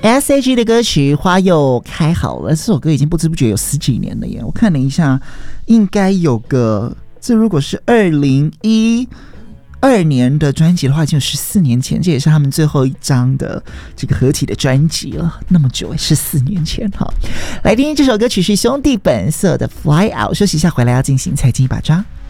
S.H.E 的歌曲《花又开好了》，这首歌已经不知不觉有10几年了耶！我看了一下，应该有个，这如果是2012年的专辑的话，已经有14年前，这也是他们最后一张的这个合体的专辑了，那么久，14年前哈。来听这首歌曲是兄弟本色的《Fly Out》，休息一下回来要进行财经一把抓。